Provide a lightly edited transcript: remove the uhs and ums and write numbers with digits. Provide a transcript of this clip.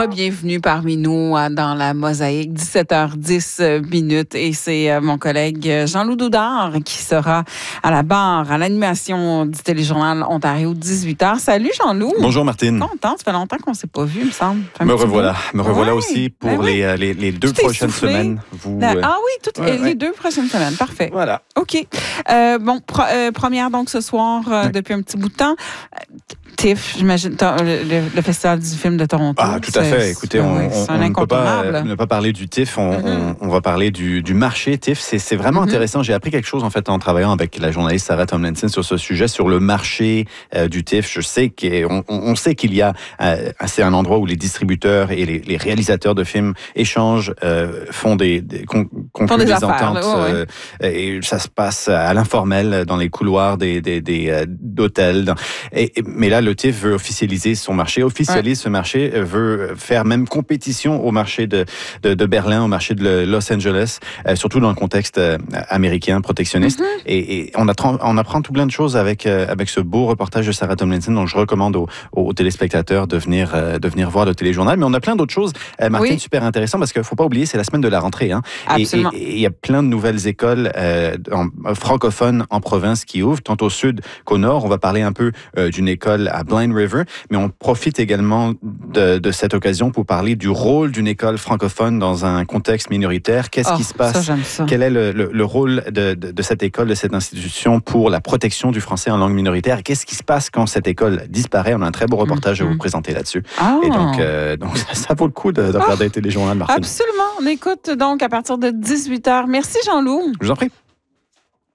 Bienvenue parmi nous dans la Mosaïque, 17h10 minutes. Et c'est mon collègue Jean-Loup Doudard qui sera à la barre, à l'animation du Téléjournal Ontario, 18h. Salut Jean-Loup. Bonjour Martine. Content, ça fait longtemps qu'on ne s'est pas vu, il me semble. Me revoilà aussi pour les deux prochaines semaines. Les 2 prochaines semaines, parfait. Voilà. OK. Première donc ce soir, depuis un petit bout de temps. TIFF, j'imagine, le Festival du film de Toronto. Ah, tout à fait. Écoutez, on ne peut pas ne pas parler du TIFF. On va parler du marché TIFF. C'est vraiment intéressant. J'ai appris quelque chose, en fait, en travaillant avec la journaliste Sarah Tomlinson sur ce sujet, sur le marché du TIFF. Je sais on sait qu'il y a... c'est un endroit où les distributeurs et les réalisateurs de films échangent, concluent des ententes. Et ça se passe à l'informel, dans les couloirs d'hôtels. Mais là, le TIFF veut officialiser son marché, ce marché, veut faire même compétition au marché de Berlin, au marché de Los Angeles, surtout dans le contexte américain protectionniste. Et on apprend tout plein de choses avec ce beau reportage de Sarah Tomlinson, donc je recommande aux téléspectateurs de venir voir le téléjournal. Mais on a plein d'autres choses, Martine, super intéressant, parce qu'il ne faut pas oublier, c'est la semaine de la rentrée. Hein. Et il y a plein de nouvelles écoles francophones en province qui ouvrent, tant au sud qu'au nord. On va parler un peu d'une école à Blind River, mais on profite également de cette occasion pour parler du rôle d'une école francophone dans un contexte minoritaire. Qu'est-ce qui se passe? Quel est le rôle de cette école, de cette institution pour la protection du français en langue minoritaire? Qu'est-ce qui se passe quand cette école disparaît? On a un très beau reportage à vous présenter là-dessus. Et donc ça vaut le coup de regarder le téléjournal, Martine. Absolument. On écoute donc à partir de 18h. Merci Jean-Loup. Je vous en prie.